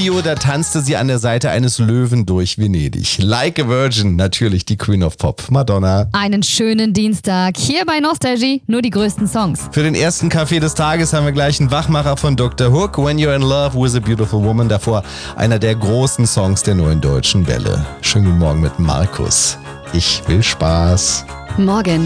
Video, da tanzte sie an der Seite eines Löwen durch Venedig. Like a Virgin, natürlich die Queen of Pop, Madonna. Einen schönen Dienstag. Hier bei Nostalgie nur die größten Songs. Für den ersten Kaffee des Tages haben wir gleich einen Wachmacher von Dr. Hook, When You're in Love with a Beautiful Woman. Davor einer der großen Songs der neuen deutschen Welle. Schönen guten Morgen mit Markus. Ich will Spaß. Morgen.